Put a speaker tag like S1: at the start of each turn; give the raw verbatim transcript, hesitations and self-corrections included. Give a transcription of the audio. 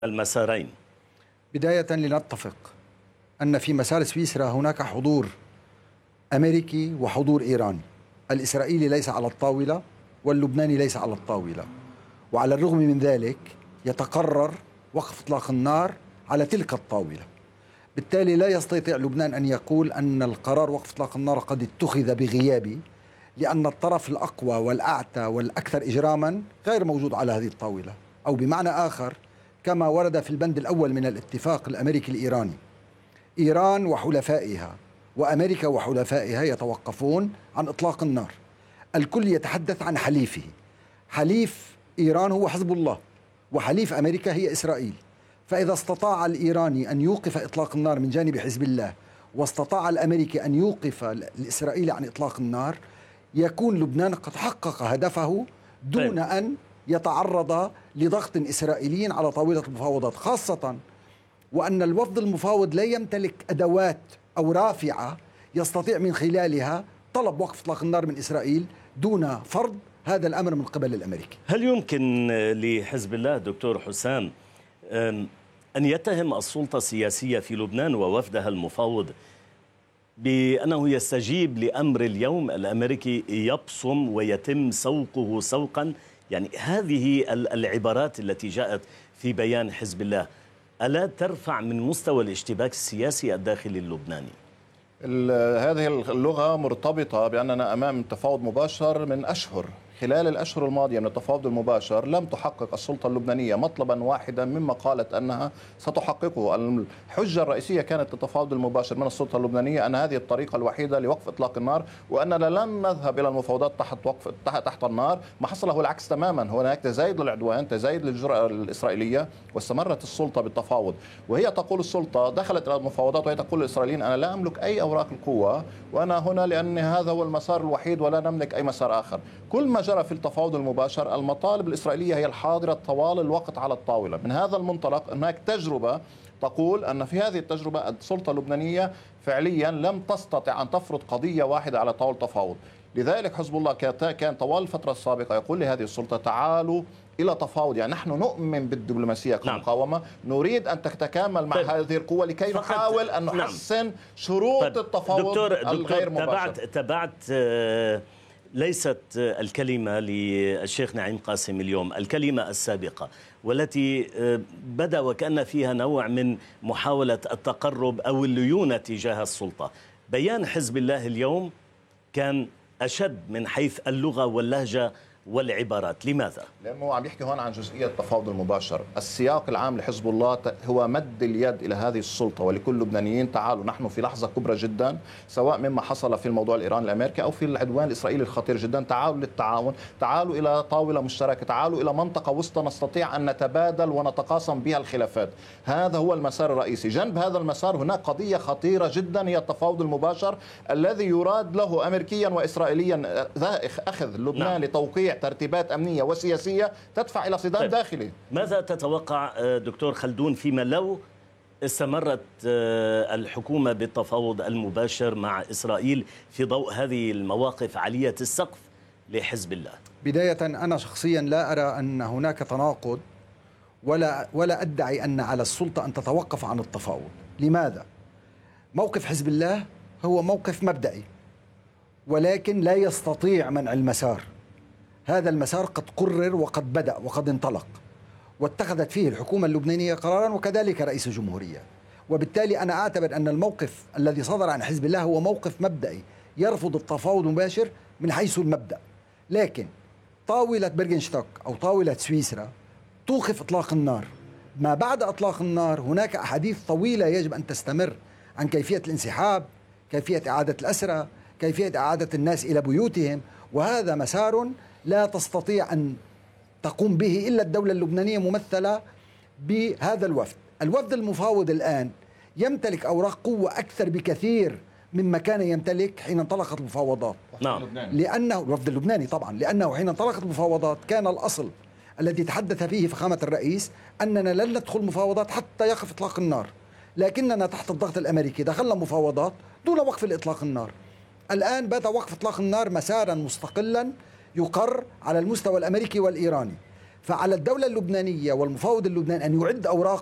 S1: المسارين؟
S2: بداية لنتفق أن في مسار سويسرا هناك حضور أمريكي وحضور إيراني. الإسرائيلي ليس على الطاولة واللبناني ليس على الطاولة، وعلى الرغم من ذلك يتقرر وقف إطلاق النار على تلك الطاولة. بالتالي لا يستطيع لبنان أن يقول أن القرار وقف إطلاق النار قد اتخذ بغيابي، لأن الطرف الأقوى والأعتى والأكثر إجراما غير موجود على هذه الطاولة، أو بمعنى آخر كما ورد في البند الأول من الاتفاق الأمريكي الإيراني، إيران وحلفائها وأمريكا وحلفائها يتوقفون عن إطلاق النار. الكل يتحدث عن حليفه. حليف إيران هو حزب الله، وحليف أمريكا هي إسرائيل. فإذا استطاع الإيراني أن يوقف إطلاق النار من جانب حزب الله، واستطاع الأمريكي أن يوقف الإسرائيلي عن إطلاق النار، يكون لبنان قد حقق هدفه دون أن يتعرض لضغط إسرائيلي على طاولة المفاوضات، خاصة وأن الوفد المفاوض لا يمتلك أدوات أو رافعة يستطيع من خلالها طلب وقف إطلاق النار من إسرائيل دون فرض هذا الأمر من قبل الأمريكي.
S1: هل يمكن لحزب الله دكتور حسام أن يتهم السلطة السياسية في لبنان ووفدها المفاوض بأنه يستجيب لأمر اليوم الأمريكي يبصم ويتم سوقه سوقا؟ يعني هذه العبارات التي جاءت في بيان حزب الله ألا ترفع من مستوى الاشتباك السياسي الداخلي اللبناني؟
S3: هذه اللغة مرتبطة بأننا أمام تفاوض مباشر من أشهر. خلال الأشهر الماضية من التفاوض المباشر لم تحقق السلطة اللبنانية مطلبا واحدا مما قالت أنها ستحققه. الحجة الرئيسية كانت التفاوض المباشر من السلطة اللبنانية أن هذه الطريقة الوحيدة لوقف إطلاق النار، وأننا لن نذهب إلى المفاوضات تحت وقف تحت النار. ما حصل هو العكس تماما، هناك تزايد للعدوان، تزايد للجرأة الإسرائيلية، واستمرت السلطة بالتفاوض. وهي تقول السلطة دخلت إلى المفاوضات وهي تقول للإسرائيليين أنا لا أملك أي أوراق القوة، وأنا هنا لأن هذا هو المسار الوحيد ولا نملك أي مسار آخر. كل ما جرى في التفاوض المباشر المطالب الإسرائيلية هي الحاضرة طوال الوقت على الطاولة. من هذا المنطلق هناك تجربة تقول أن في هذه التجربة السلطة اللبنانية فعليا لم تستطع أن تفرض قضية واحدة على طاولة تفاوض. لذلك حزب الله كان طوال الفترة السابقة يقول لهذه السلطة تعالوا إلى تفاوض، يعني نحن نؤمن بالدبلوماسية كمقاومة. نعم. نريد أن تتكامل مع طيب. هذه القوة لكي نحاول أن نحسن نعم. شروط طيب. التفاوض دكتور الغير
S1: دكتور مباشر. تبعت, تبعت آه ليست الكلمة للشيخ نعيم قاسم اليوم، الكلمة السابقة والتي بدأ وكأن فيها نوع من محاولة التقرب أو الليونة تجاه السلطة. بيان حزب الله اليوم كان أشد من حيث اللغة واللهجة والعبارات. لماذا؟
S3: لأنه عم يحكي هون عن جزئية التفاوض المباشر. السياق العام لحزب الله هو مد اليد إلى هذه السلطة ولكل اللبنانيين تعالوا نحن في لحظة كبرى جدا، سواء مما حصل في الموضوع الإيراني الأمريكي أو في العدوان الإسرائيلي الخطير جدا. تعالوا للتعاون، تعالوا إلى طاولة مشتركة، تعالوا إلى منطقة وسطى نستطيع أن نتبادل ونتقاسم بها الخلافات. هذا هو المسار الرئيسي. جنب هذا المسار هناك قضية خطيرة جدا هي التفاوض المباشر الذي يراد له أمريكيا وإسرائيليا أخذ لبنان نعم. لتوقيع ترتيبات أمنية وسياسية تدفع إلى صدام طيب. داخلي.
S1: ماذا تتوقع دكتور خلدون فيما لو استمرت الحكومة بالتفاوض المباشر مع إسرائيل في ضوء هذه المواقف عالية السقف لحزب الله؟
S2: بداية أنا شخصيا لا أرى أن هناك تناقض ولا ولا أدعي أن على السلطة أن تتوقف عن التفاوض. لماذا؟ موقف حزب الله هو موقف مبدئي، ولكن لا يستطيع منع المسار. هذا المسار قد قرر وقد بدأ وقد انطلق، واتخذت فيه الحكومة اللبنانية قرارا وكذلك رئيس الجمهورية. وبالتالي أنا أعتبر أن الموقف الذي صدر عن حزب الله هو موقف مبدئي يرفض التفاوض المباشر من حيث المبدأ. لكن طاولة برغنشتوك أو طاولة سويسرا توقف إطلاق النار. ما بعد إطلاق النار هناك أحاديث طويلة يجب أن تستمر عن كيفية الانسحاب، كيفية إعادة الأسرى، كيفية إعادة الناس إلى بيوتهم، وهذا مسار لا تستطيع أن تقوم به إلا الدولة اللبنانية ممثلة بهذا الوفد. الوفد المفاوض الآن يمتلك أوراق قوة أكثر بكثير مما كان يمتلك حين انطلقت المفاوضات.
S1: نعم.
S2: لأنه الوفد اللبناني طبعا، لأنه حين انطلقت المفاوضات كان الأصل الذي تحدث فيه فخامة الرئيس أننا لن ندخل مفاوضات حتى يقف إطلاق النار، لكننا تحت الضغط الأمريكي دخلنا مفاوضات دون وقف إطلاق النار. الآن بدأ وقف إطلاق النار مسارا مستقلا يقر على المستوى الأمريكي والإيراني. فعلى الدولة اللبنانية والمفاوض اللبناني أن يعد أوراق